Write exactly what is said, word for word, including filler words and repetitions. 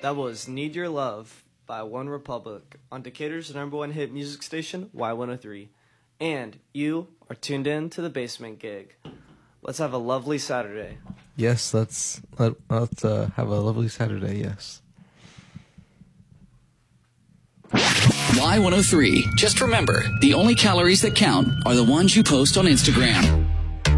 That was Need Your Love by One Republic on Decatur's number one hit music station, Y one oh three. And you are tuned in to the Basement Gig. Let's have a lovely Saturday. Yes, let's, let, let's uh, have a lovely Saturday, yes. Y one oh three. Just remember, the only calories that count are the ones you post on Instagram.